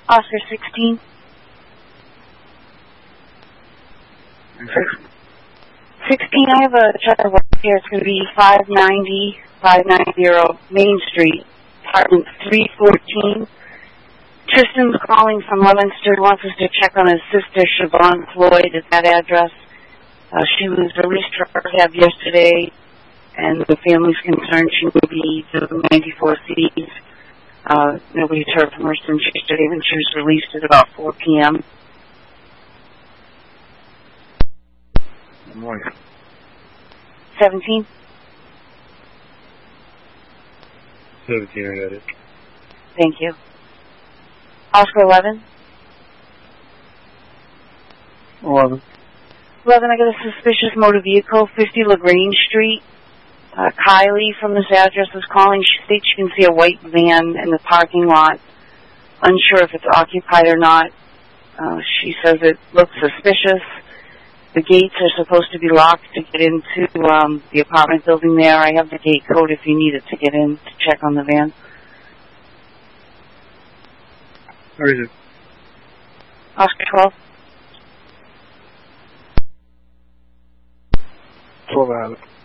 Oscar 16. 16, I have a check of work here. It's going to be 590 Main Street, apartment 314. Tristan's calling from Leominster, wants us to check on his sister, Siobhan Floyd, at that address. She was released from rehab yesterday, and the family's concerned she may be doing 94 Cs. Nobody's heard from her since yesterday when she was released at about 4 p.m. Good morning. 17? 17, I got it. Thank you. Oscar 11? 11. 11, I got a suspicious motor vehicle, 50 LaGrange Street. Kylie from this address is calling. She states she can see a white van in the parking lot. Unsure if it's occupied or not. She says it looks suspicious. The gates are supposed to be locked to get into the apartment building there. I have the gate code if you need it to get in to check on the van. Where is it? Oscar 12. 12 out.